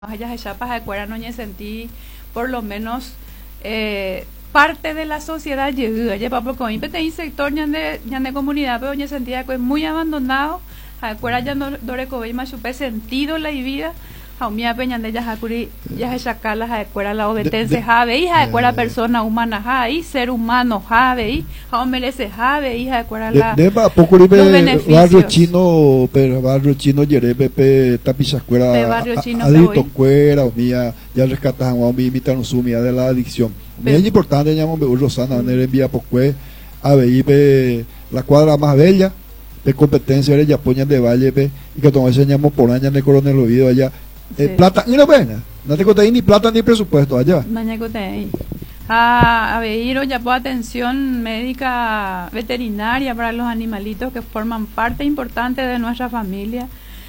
Hayas etapas de cuera no me sentí por lo menos parte de la sociedad llega ya porque hoy te sector ya de comunidad pero me sentía que muy abandonado a cuera ya no doreco más supe sentido la vida a mi peña de ya hakuri ya sacar las de cuera la obetense jave hija de cuera persona humana jave ser humano jave a merece jave hija de cuera la de poco barrio chino pero barrio chino yerebe tapizacuera adicto cuera o mía ya rescatan a mi imitan sumia de la adicción es importante llamamos Rosana envía poque a ver la cuadra más bella de competencia de Yapoña de Valle y que tomamos enseñamos por años de coronel oído allá plata y no pena no te conté ni plata ni presupuesto allá a ver ya por atención médica veterinaria para los animalitos que forman parte importante de nuestra familia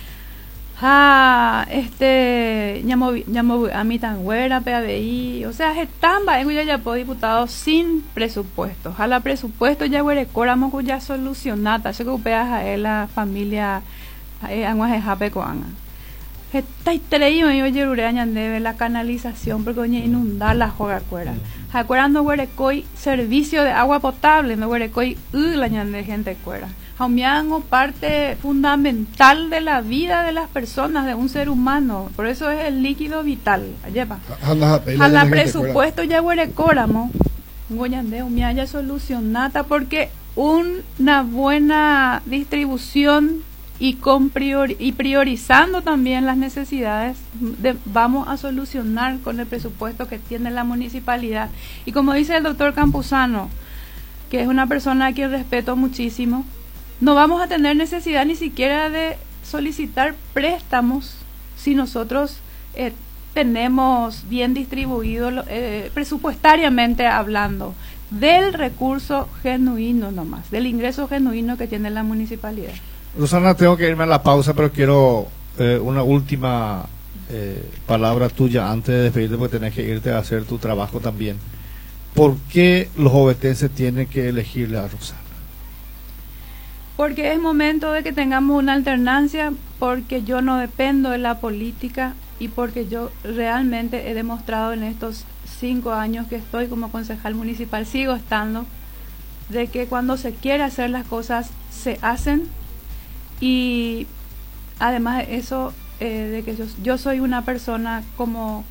llamo a mi tangüera PABI o sea están ya por diputados sin presupuesto a la presupuesto ya huerecóramos ya solucionata se que a la familia aguajejape coanga está traído yo yerureaña debe la canalización porque oye inundar la joga cuera acuerda no huerecoi servicio de agua potable no huerecoi la de gente cuera Jaumiango parte fundamental de la vida de las personas de un ser humano por eso es el líquido vital allá a la presupuesto ya huerecóramo goyandeo me haya solucionata porque una buena distribución y priorizando también las necesidades vamos a solucionar con el presupuesto que tiene la municipalidad y como dice el doctor Campuzano que es una persona a quien respeto muchísimo no vamos a tener necesidad ni siquiera de solicitar préstamos si nosotros tenemos bien distribuido presupuestariamente hablando del recurso genuino nomás del ingreso genuino que tiene la municipalidad. Rosana, tengo que irme a la pausa, pero quiero una última palabra tuya antes de despedirte, porque tenés que irte a hacer tu trabajo también. ¿Por qué los obetenses tienen que elegirle a Rosana? Porque es momento de que tengamos una alternancia, porque yo no dependo de la política y porque yo realmente he demostrado en estos 5 años que estoy como concejal municipal, sigo estando, de que cuando se quiere hacer las cosas se hacen. Y además de eso, de que yo soy una persona como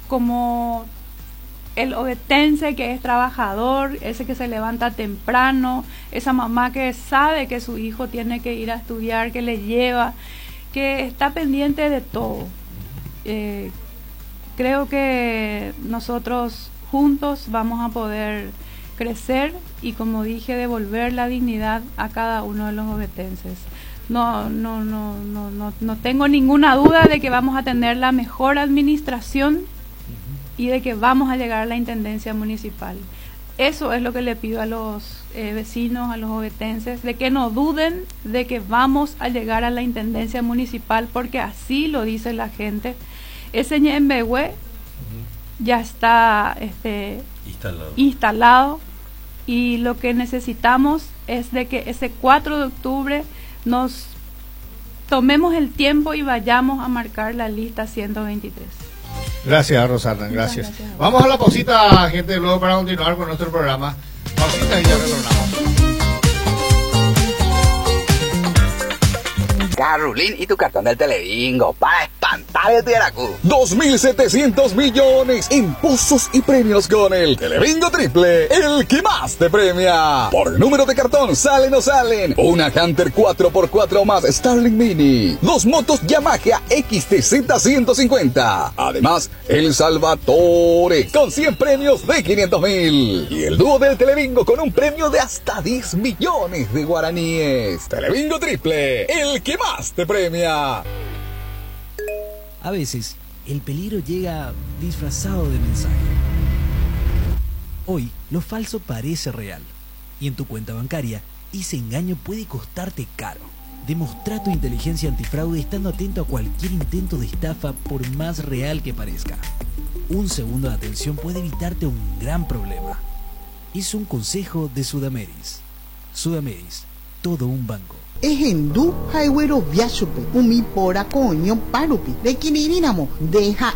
el obetense que es trabajador, ese que se levanta temprano, esa mamá que sabe que su hijo tiene que ir a estudiar, que le lleva, que está pendiente de todo. Creo que nosotros juntos vamos a poder crecer y, como dije, devolver la dignidad a cada uno de los obetenses. No tengo ninguna duda de que vamos a tener la mejor administración y de que vamos a llegar a la intendencia municipal. Eso es lo que le pido a los vecinos, a los obetenses, de que no duden de que vamos a llegar a la intendencia municipal, porque así lo dice la gente. Ese Ñembehue ya está instalado y lo que necesitamos es de que ese 4 de octubre nos tomemos el tiempo y vayamos a marcar la lista 123. Gracias, Rosana, gracias. Vamos a la pausita, gente, luego para continuar con nuestro programa. Pausita y ya retornamos. Carolín y tu cartón del Telebingo para espantar el Tiaracu. 2.700 millones en pozos y premios con el Telebingo Triple, el que más te premia. Por número de cartón, salen o salen una Hunter 4x4 más Starling Mini, 2 motos Yamaha XTZ 150. Además, el Salvatore con 100 premios de 500.000. Y el dúo del Telebingo con un premio de hasta 10 millones de guaraníes. Telebingo Triple, el que más te premia. A veces, el peligro llega disfrazado de mensaje. Hoy, lo falso parece real. Y en tu cuenta bancaria, ese engaño puede costarte caro. Demostra tu inteligencia antifraude estando atento a cualquier intento de estafa, por más real que parezca. Un segundo de atención puede evitarte un gran problema. Es un consejo de Sudameris. Sudameris, todo un banco. Ejendu, Jaiwero Viachupe, Umi Pora Coño Parupi, de Quinirinamo, deja